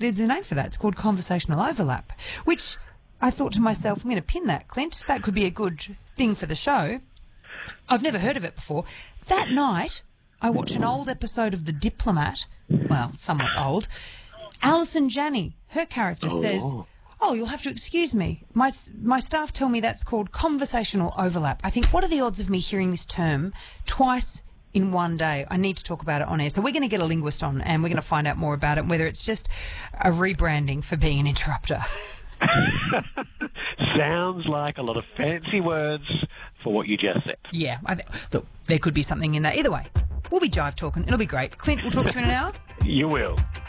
there's a name for that. It's called conversational overlap, which I thought to myself, I'm going to pin that, Clint. That could be a good thing for the show. I've never heard of it before. That night, I watched an old episode of The Diplomat. Well, somewhat old. Alison Janney, her character says, "Oh, you'll have to excuse me. My staff tell me that's called conversational overlap." I think, what are the odds of me hearing this term twice in one day? I need to talk about it on air. So we're going to get a linguist on and we're going to find out more about it, whether it's just a rebranding for being an interrupter. Sounds like a lot of fancy words for what you just said. Yeah. Look, there could be something in that. Either way, we'll be jive talking. It'll be great. Clint, we'll talk to you in an hour. You will.